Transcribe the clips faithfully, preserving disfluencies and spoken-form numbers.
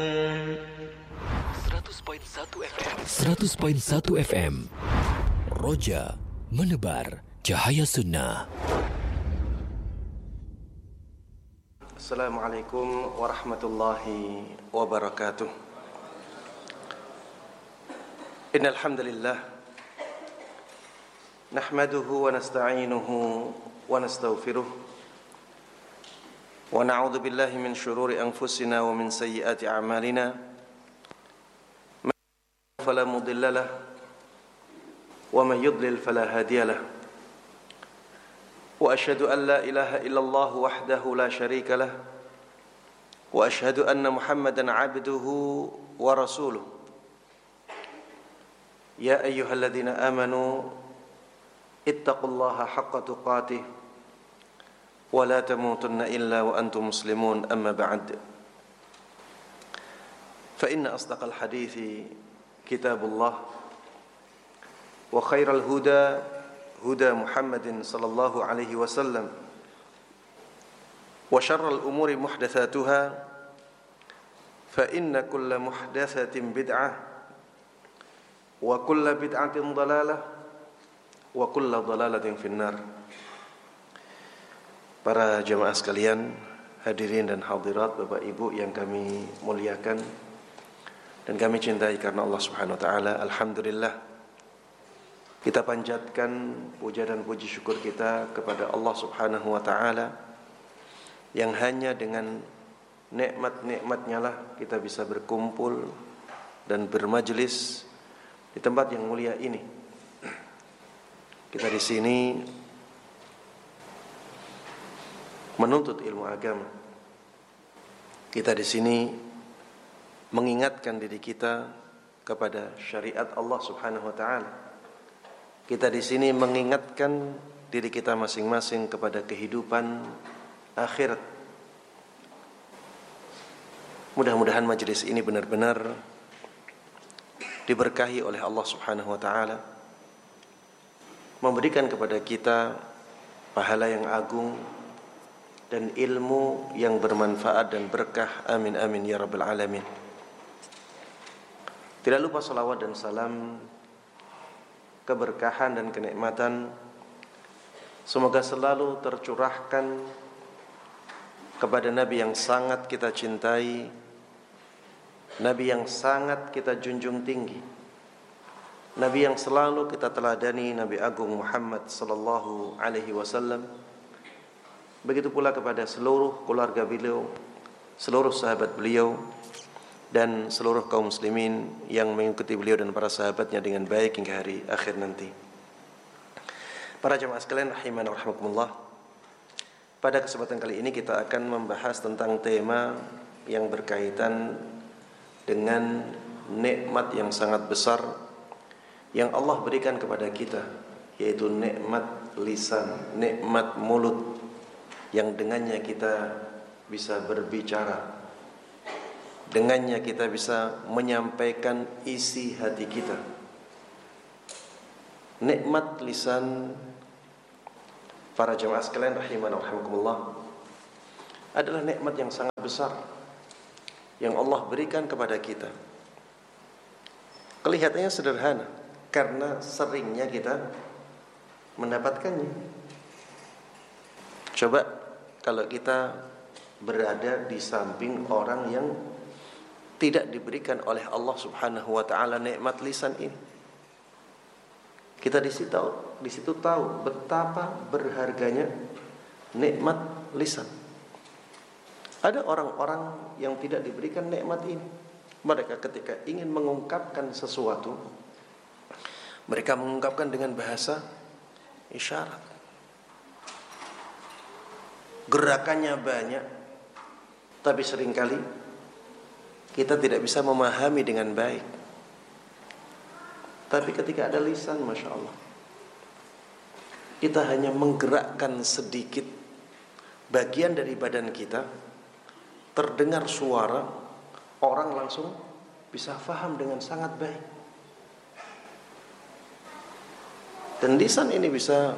seratus koma satu F M seratus koma satu F M Roja menebar cahaya sunnah. Assalamualaikum warahmatullahi wabarakatuh. Innal hamdalillah nahmaduhu wa nasta'inuhu wa nastaghfiruh wa na'udzu billahi min shururi anfusina wa min sayyiati a'malina man fala mudilla lahu wa man yudlil fala hadiya lahu wa asyhadu an la ilaha illallah wahdahu la syarika lahu wa asyhadu anna Muhammadan 'abduhu wa rasuluh. Ya ayyuhalladzina amanu ittaqullaha haqqa tuqatih wa la tamutunna illa wa antum muslimun, amma ba'd. Fa inna asdaqal hadithi kitabullah wa khairal huda huda Muhammadin sallallahu alaihi wasallam wa syarral umuri muhdatsatuha fa inna kulla muhdatsatin bid'ah wa kulla bid'atin dhalalah wa kulla dhalalatin finnar. Para jemaah sekalian, hadirin dan hadirat, Bapak Ibu yang kami muliakan dan kami cintai karena Allah Subhanahu wa taala, alhamdulillah kita panjatkan puja dan puji syukur kita kepada Allah Subhanahu wa taala yang hanya dengan nikmat-nikmatnya lah kita bisa berkumpul dan bermajlis di tempat yang mulia ini. Kita di sini menuntut ilmu agama. Kita di sini mengingatkan diri kita kepada syariat Allah Subhanahu wa taala. Kita di sini mengingatkan diri kita masing-masing kepada kehidupan akhirat. Mudah-mudahan majelis ini benar-benar diberkahi oleh Allah Subhanahu wa taala, memberikan kepada kita pahala yang agung dan ilmu yang bermanfaat dan berkah. Amin amin ya rabbal alamin. Tidak lupa salawat dan salam, keberkahan dan kenikmatan semoga selalu tercurahkan kepada Nabi yang sangat kita cintai, Nabi yang sangat kita junjung tinggi, Nabi yang selalu kita teladani, Nabi Agung Muhammad sallallahu alaihi wasallam. Begitu pula kepada seluruh keluarga beliau, seluruh sahabat beliau, dan seluruh kaum muslimin yang mengikuti beliau dan para sahabatnya dengan baik hingga hari akhir nanti. Para jemaah sekalian rahimani wa rahimakumullah, pada kesempatan kali ini kita akan membahas tentang tema yang berkaitan dengan nikmat yang sangat besar yang Allah berikan kepada kita, yaitu nikmat lisan, nikmat mulut, yang dengannya kita bisa berbicara, dengannya kita bisa menyampaikan isi hati kita. Nikmat lisan, para jemaah sekalian rahimani wa rahimakumullah, adalah nikmat yang sangat besar yang Allah berikan kepada kita. Kelihatannya sederhana karena seringnya kita mendapatkannya. Coba kalau kita berada di samping orang yang tidak diberikan oleh Allah Subhanahu wa taala nikmat lisan ini, kita di situ di situ tahu betapa berharganya nikmat lisan. Ada orang-orang yang tidak diberikan nikmat ini. Mereka ketika ingin mengungkapkan sesuatu, mereka mengungkapkan dengan bahasa isyarat. Gerakannya banyak, tapi seringkali kita tidak bisa memahami dengan baik. Tapi ketika ada lisan, Masya Allah, kita hanya menggerakkan sedikit bagian dari badan kita, terdengar suara, orang langsung bisa faham dengan sangat baik. Dan lisan ini bisa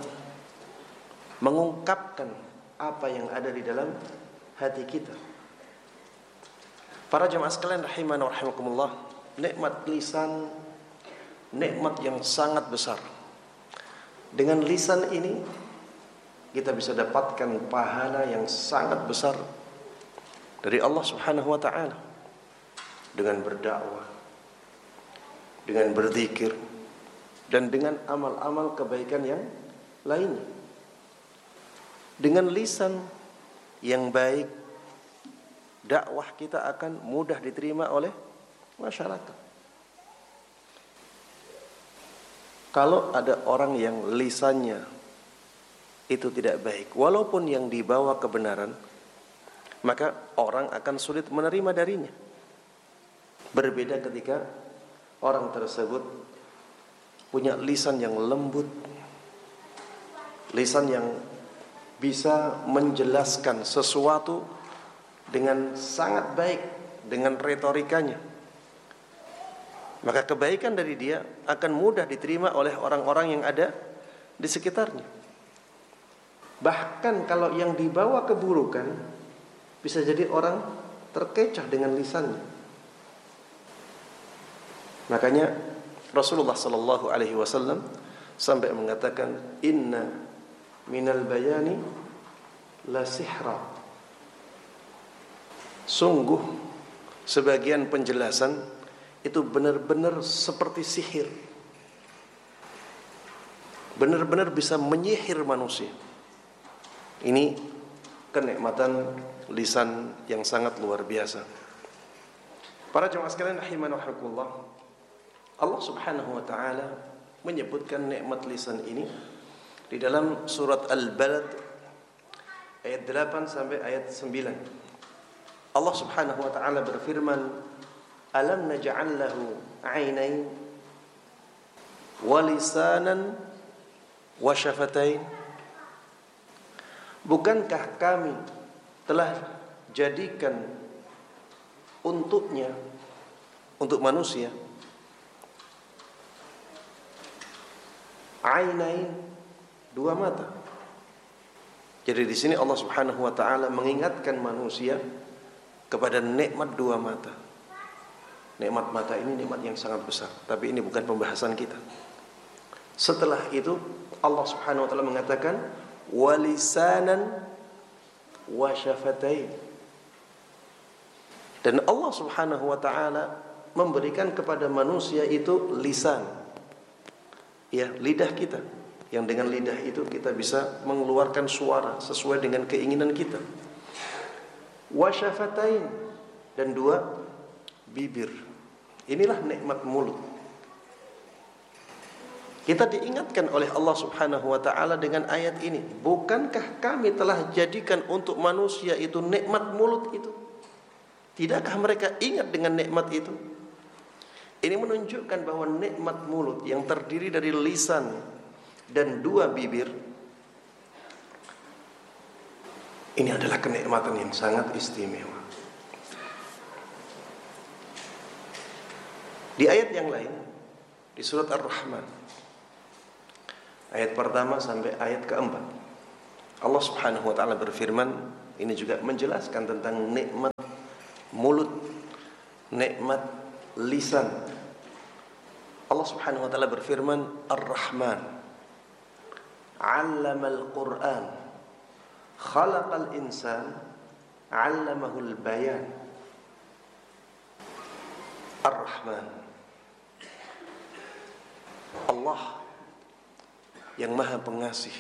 mengungkapkan apa yang ada di dalam hati kita. Para jemaah sekalian rahimana wa rahimakumullah, nikmat lisan nikmat yang sangat besar. Dengan lisan ini kita bisa dapatkan pahala yang sangat besar dari Allah Subhanahu wa taala, dengan berdakwah, dengan berzikir, dan dengan amal-amal kebaikan yang lainnya. Dengan lisan yang baik, dakwah kita akan mudah diterima oleh masyarakat. Kalau ada orang yang lisannya itu tidak baik, walaupun yang dibawa kebenaran, maka orang akan sulit menerima darinya. Berbeda ketika orang tersebut punya lisan yang lembut, lisan yang bisa menjelaskan sesuatu dengan sangat baik, dengan retorikanya, maka kebaikan dari dia akan mudah diterima oleh orang-orang yang ada di sekitarnya. Bahkan kalau yang dibawa keburukan, bisa jadi orang terkecoh dengan lisannya. Makanya Rasulullah sallallahu alaihi wasallam sampai mengatakan, inna minal bayani la sihra. Sungguh sebagian penjelasan itu benar-benar seperti sihir, benar-benar bisa menyihir manusia. Ini kenikmatan lisan yang sangat luar biasa. Para jemaah sekalian rahimani wa rahimakumullah, Allah Subhanahu wa taala menyebutkan nikmat lisan ini di dalam surat Al-Balad ayat delapan sampai ayat sembilan. Allah Subhanahu wa taala berfirman, alam naj'al lahu 'ainain wa lisanan wa syafatain. Bukankah kami telah jadikan untuknya, untuk manusia, 'ainain, dua mata. Jadi di sini Allah Subhanahu wa taala mengingatkan manusia kepada nikmat dua mata. Nikmat mata ini nikmat yang sangat besar, tapi ini bukan pembahasan kita. Setelah itu Allah Subhanahu wa taala mengatakan walisanan wa syafatain. Dan Allah Subhanahu wa taala memberikan kepada manusia itu lisan, ya, lidah kita, yang dengan lidah itu kita bisa mengeluarkan suara sesuai dengan keinginan kita. Wa syafatain, dan dua bibir. Inilah nikmat mulut. Kita diingatkan oleh Allah Subhanahu wa taala dengan ayat ini, bukankah kami telah jadikan untuk manusia itu nikmat mulut itu? Tidakkah mereka ingat dengan nikmat itu? Ini menunjukkan bahwa nikmat mulut yang terdiri dari lisan dan dua bibir, ini adalah kenikmatan yang sangat istimewa. Di ayat yang lain, di surat Ar-Rahman, ayat pertama sampai ayat keempat, Allah Subhanahu wa taala berfirman, ini juga menjelaskan tentang nikmat mulut, nikmat lisan. Allah Subhanahu wa taala berfirman, Ar-Rahman 'allamal Qur'an, khalaqal insan, 'allamahul bayan. Ar-Rahman, Allah yang Maha Pengasih.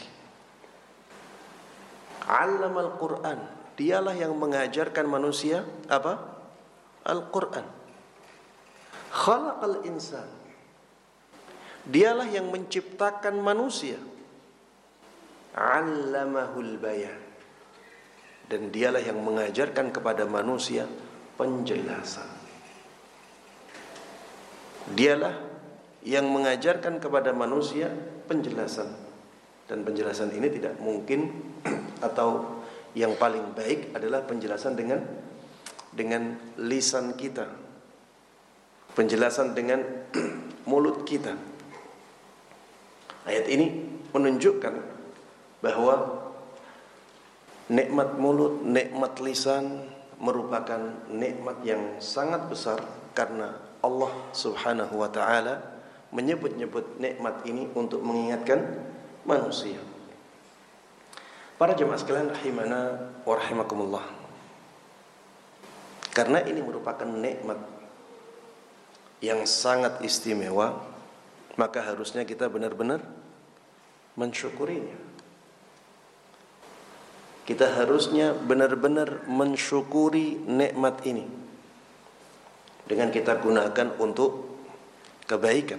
'Allamal Qur'an, dialah yang mengajarkan manusia apa? Al-Qur'an. Khalaqal insan, dialah yang menciptakan manusia. 'Allamahul bayan, dan dialah yang mengajarkan kepada manusia penjelasan. Dialah yang mengajarkan kepada manusia penjelasan. Dan penjelasan ini tidak mungkin atau yang paling baik adalah penjelasan dengan dengan lisan kita, penjelasan dengan mulut kita. Ayat ini menunjukkan bahwa nikmat mulut, nikmat lisan merupakan nikmat yang sangat besar, karena Allah Subhanahu wa taala menyebut-nyebut nikmat ini untuk mengingatkan manusia. Para jemaah sekalian rahimana wa rahimakumullah, karena ini merupakan nikmat yang sangat istimewa, maka harusnya kita benar-benar mensyukurinya. Kita harusnya benar-benar mensyukuri nikmat ini dengan kita gunakan untuk kebaikan.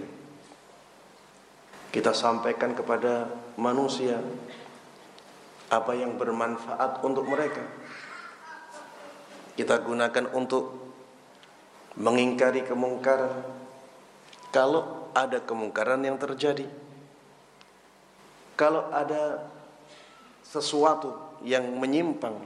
Kita sampaikan kepada manusia apa yang bermanfaat untuk mereka. Kita gunakan untuk mengingkari kemungkaran kalau ada kemungkaran yang terjadi. Kalau ada sesuatu yang menyimpang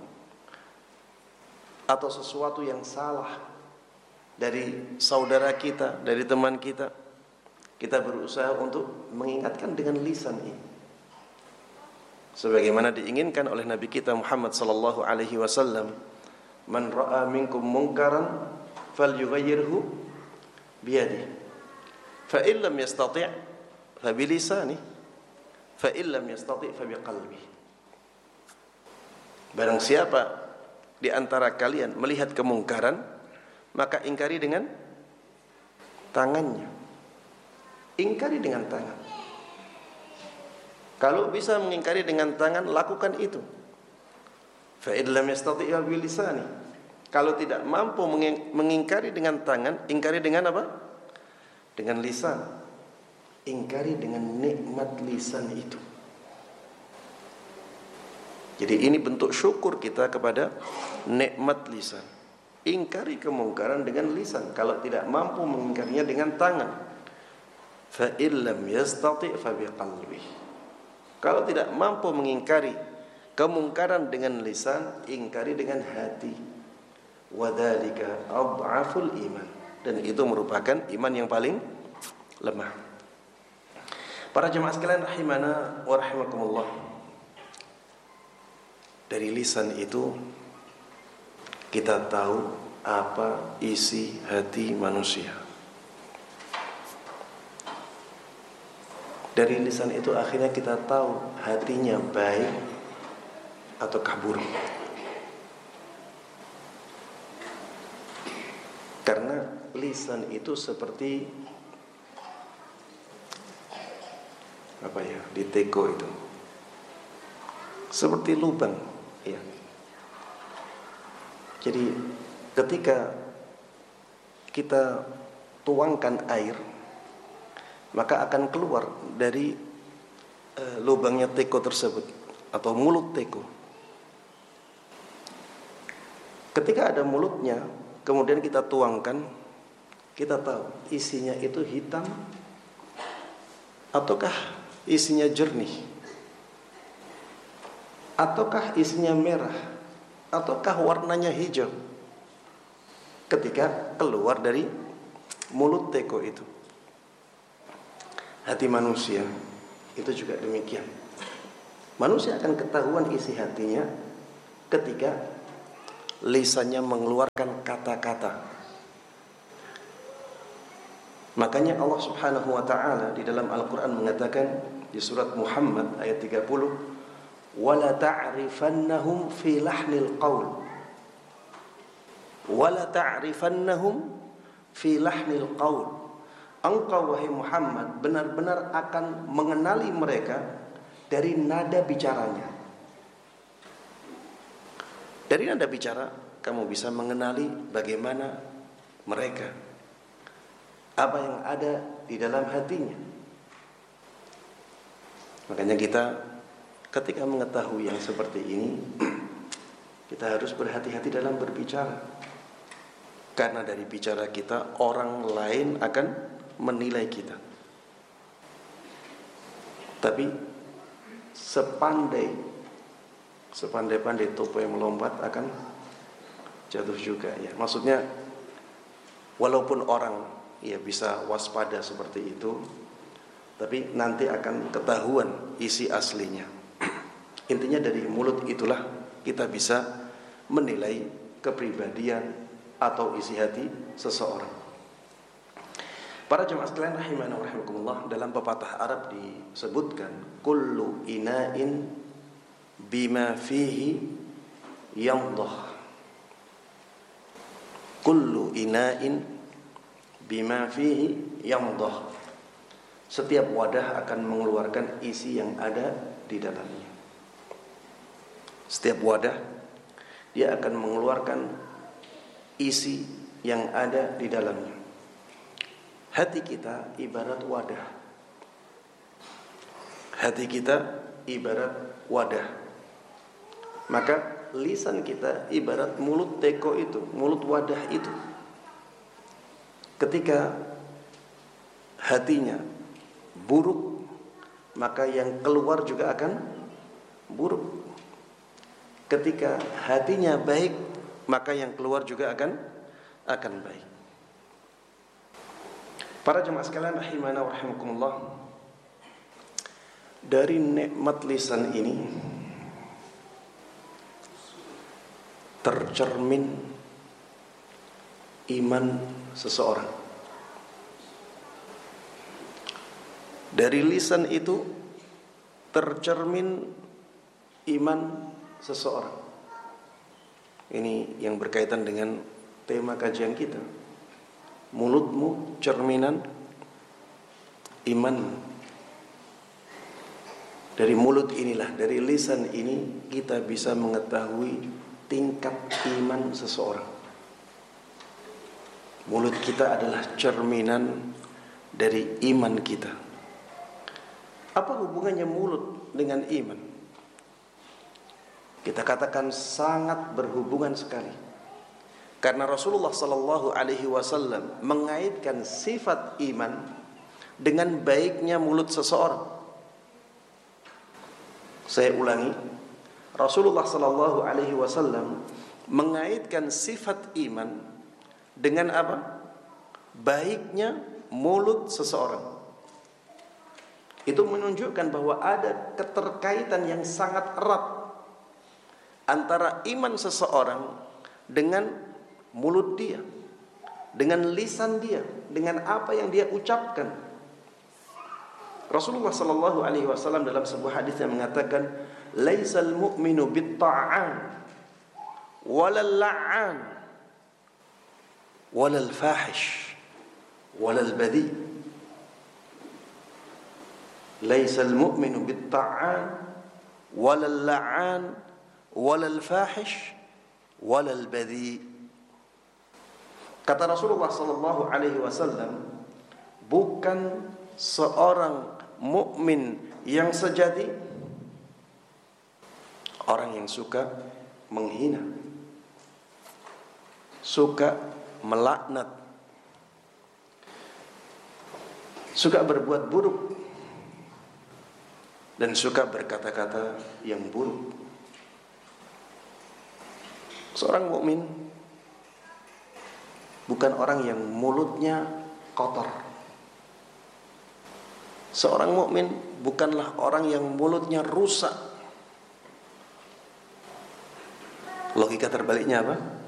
atau sesuatu yang salah dari saudara kita, dari teman kita, kita berusaha untuk mengingatkan dengan lisan ini, sebagaimana diinginkan oleh Nabi kita Muhammad sallallahu alaihi wasallam, man ra'a minkum munkaran falyughayyirhu biyadihi fa in lam yastati' fa bilisanihi fa in lam yastati' fa biqalbihi. Barang siapa di antara kalian melihat kemungkaran, maka ingkari dengan tangannya. Ingkari dengan tangan. Kalau bisa mengingkari dengan tangan, lakukan itu. Fa in lam yastati' fa bilisani. Kalau tidak mampu mengingkari dengan tangan, ingkari dengan apa? Dengan lisan. Ingkari dengan nikmat lisan itu. Jadi ini bentuk syukur kita kepada nikmat lisan. Ingkari kemungkaran dengan lisan. Kalau tidak mampu mengingkarinya dengan tangan, fa illam yastati' fa biqalbi. Kalau tidak mampu mengingkari kemungkaran dengan lisan, ingkari dengan hati. Wa dzalika adhaful iman. Dan itu merupakan iman yang paling lemah. Para jemaah sekalian rahimana wa rahimakumullah, dari lisan itu kita tahu apa isi hati manusia. Dari lisan itu akhirnya kita tahu hatinya baik ataukah buruk. Karena lisan itu seperti apa ya, di teko itu seperti lubang, ya. Jadi ketika kita tuangkan air, maka akan keluar dari e, lubangnya teko tersebut atau mulut teko. Ketika ada mulutnya, kemudian kita tuangkan, kita tahu isinya itu hitam ataukah isinya jernih, ataukah isinya merah, ataukah warnanya hijau ketika keluar dari mulut teko itu. Hati manusia itu juga demikian. Manusia akan ketahuan isi hatinya ketika lisannya mengeluarkan kata-kata. Makanya Allah Subhanahu wa taala di dalam Al-Qur'an mengatakan di surat Muhammad ayat tiga puluh, wala ta'rifannahum fi lahnil qaul wala ta'rifannahum fi lahnil qaul. Engkau wahai Muhammad benar-benar akan mengenali mereka dari nada bicaranya. Dari nada bicara kamu bisa mengenali bagaimana mereka, apa yang ada di dalam hatinya. Makanya kita ketika mengetahui yang seperti ini, kita harus berhati-hati dalam berbicara. Karena dari bicara kita, orang lain akan menilai kita. Tapi sepandai sepandai-pandai topo yang melompat akan jatuh juga, ya. Maksudnya walaupun orang ya bisa waspada seperti itu, tapi nanti akan ketahuan isi aslinya. Intinya dari mulut itulah kita bisa menilai kepribadian atau isi hati seseorang. Para jemaah sekalian rahimana wa rahimakumullah, dalam pepatah Arab disebutkan kullu ina'in bima fihi yandah. Kullu ina'in bima fihi yandah. Setiap wadah akan mengeluarkan isi yang ada di dalamnya. Setiap wadah dia akan mengeluarkan isi yang ada di dalamnya. Hati kita ibarat wadah. Hati kita ibarat wadah. Maka lisan kita ibarat mulut teko itu, mulut wadah itu. Ketika hatinya buruk, maka yang keluar juga akan buruk. Ketika hatinya baik, maka yang keluar juga akan akan baik. Para jemaah sekalian rahimana wa rahimakumullah, dari nikmat lisan ini tercermin iman seseorang. Dari lisan itu tercermin iman seseorang. Ini yang berkaitan dengan tema kajian kita. Mulutmu cerminan iman. Dari mulut inilah, dari lisan ini kita bisa mengetahui tingkat iman seseorang. Mulut kita adalah cerminan dari iman kita. Apa hubungannya mulut dengan iman? Kita katakan sangat berhubungan sekali. Karena Rasulullah sallallahu alaihi wasallam mengaitkan sifat iman dengan baiknya mulut seseorang. Saya ulangi, Rasulullah sallallahu alaihi wasallam mengaitkan sifat iman dengan apa? Baiknya mulut seseorang. Itu menunjukkan bahwa ada keterkaitan yang sangat erat antara iman seseorang dengan mulut dia, dengan lisan dia, dengan apa yang dia ucapkan. Rasulullah sallallahu alaihi wasallam dalam sebuah hadis yang mengatakan, "Laisal mu'minu bit-ta'an walal la'an walal fahish walal badi." Laisal mu'minu bit-ta'an walal la'an walal fahish walal badi. Kata Rasulullah sallallahu alaihi wasallam, bukan seorang mukmin yang sejati orang yang suka menghina, suka melaknat, suka berbuat buruk, dan suka berkata-kata yang buruk. Seorang mukmin bukan orang yang mulutnya kotor. Seorang mukmin bukanlah orang yang mulutnya rusak. Logika terbaliknya apa?